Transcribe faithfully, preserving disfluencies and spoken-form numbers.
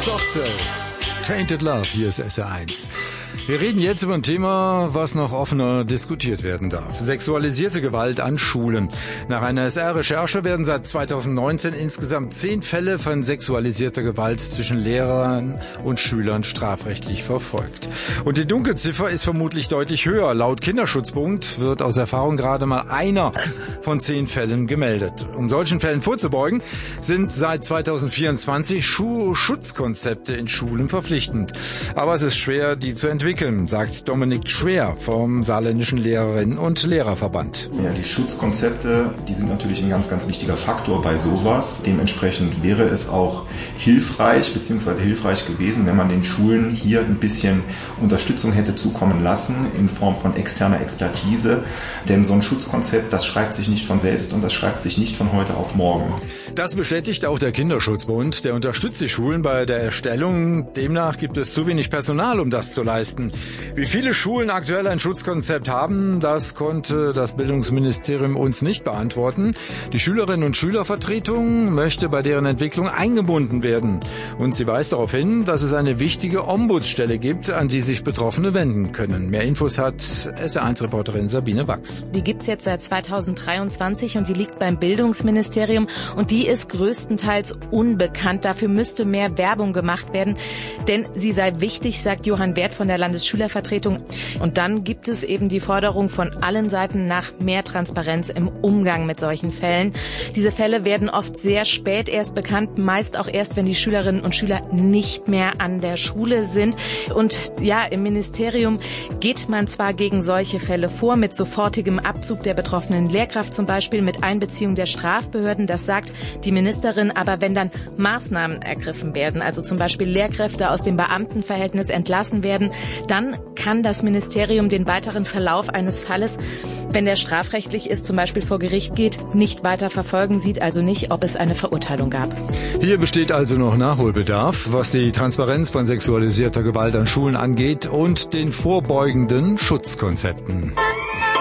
Softcell, Tainted Love, hier ist S R eins. Wir reden jetzt über ein Thema, was noch offener diskutiert werden darf. Sexualisierte Gewalt an Schulen. Nach einer S R-Recherche werden seit zweitausendneunzehn insgesamt zehn Fälle von sexualisierter Gewalt zwischen Lehrern und Schülern strafrechtlich verfolgt. Und die Dunkelziffer ist vermutlich deutlich höher. Laut Kinderschutzbund wird aus Erfahrung gerade mal einer von zehn Fällen gemeldet. Um solchen Fällen vorzubeugen, sind seit zweitausendvierundzwanzig Schu- Schutzkonzepte in Schulen verpflichtend. Aber es ist schwer, die zu entwickeln, sagt Dominik Schwer vom Saarländischen Lehrerinnen- und Lehrerverband. Ja, die Schutzkonzepte, die sind natürlich ein ganz, ganz wichtiger Faktor bei sowas. Dementsprechend wäre es auch hilfreich bzw. hilfreich gewesen, wenn man den Schulen hier ein bisschen Unterstützung hätte zukommen lassen in Form von externer Expertise. Denn so ein Schutzkonzept, das schreibt sich nicht von selbst und das schreibt sich nicht von heute auf morgen. Das bestätigt auch der Kinderschutzbund. Der unterstützt die Schulen bei der Erstellung. Demnach gibt es zu wenig Personal, um das zu leisten. Wie viele Schulen aktuell ein Schutzkonzept haben, das konnte das Bildungsministerium uns nicht beantworten. Die Schülerinnen- und Schülervertretung möchte bei deren Entwicklung eingebunden werden. Und sie weist darauf hin, dass es eine wichtige Ombudsstelle gibt, an die sich Betroffene wenden können. Mehr Infos hat S R eins Reporterin Sabine Wachs. Die gibt's jetzt seit zweitausenddreiundzwanzig und die liegt beim Bildungsministerium und die ist größtenteils unbekannt. Dafür müsste mehr Werbung gemacht werden, denn sie sei wichtig, sagt Johann Wert von der Landesschülervertretung. Und dann gibt es eben die Forderung von allen Seiten nach mehr Transparenz im Umgang mit solchen Fällen. Diese Fälle werden oft sehr spät erst bekannt, meist auch erst, wenn die Schülerinnen und Schüler nicht mehr an der Schule sind. Und ja, im Ministerium geht man zwar gegen solche Fälle vor, mit sofortigem Abzug der betroffenen Lehrkraft zum Beispiel, mit Einbeziehung der Strafbehörden, das sagt die Ministerin, aber wenn dann Maßnahmen ergriffen werden, also zum Beispiel Lehrkräfte aus dem Beamtenverhältnis entlassen werden, dann kann das Ministerium den weiteren Verlauf eines Falles, wenn der strafrechtlich ist, zum Beispiel vor Gericht geht, nicht weiter verfolgen, sieht also nicht, ob es eine Verurteilung gab. Hier besteht also noch Nachholbedarf, was die Transparenz von sexualisierter Gewalt an Schulen angeht und den vorbeugenden Schutzkonzepten.